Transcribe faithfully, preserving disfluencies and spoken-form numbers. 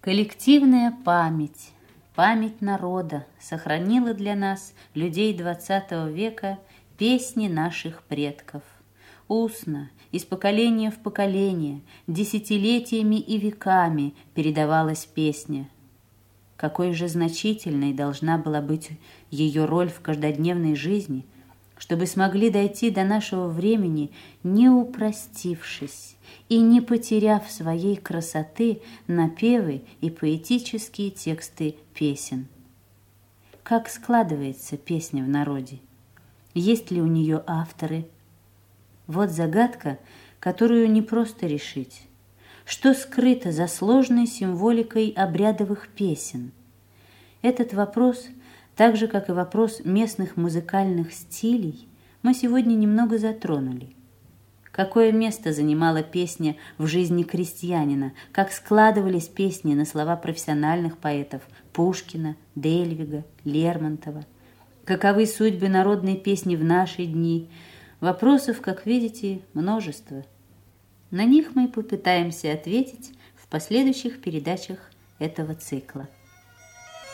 Коллективная память, память народа сохранила для нас, людей двадцатого века, песни наших предков. Устно, из поколения в поколение, десятилетиями и веками передавалась песня. Какой же значительной должна была быть ее роль в каждодневной жизни, чтобы смогли дойти до нашего времени, не упростившись и не потеряв своей красоты напевы и поэтические тексты песен. Как складывается песня в народе? Есть ли у нее авторы? Вот загадка, которую не просто решить. Что скрыто за сложной символикой обрядовых песен? Этот вопрос, так же, как и вопрос местных музыкальных стилей, мы сегодня немного затронули. Какое место занимала песня в жизни крестьянина, как складывались песни на слова профессиональных поэтов Пушкина, Дельвига, Лермонтова. Каковы судьбы народной песни в наши дни? Вопросов, как видите, множество. На них мы попытаемся ответить в последующих передачах этого цикла.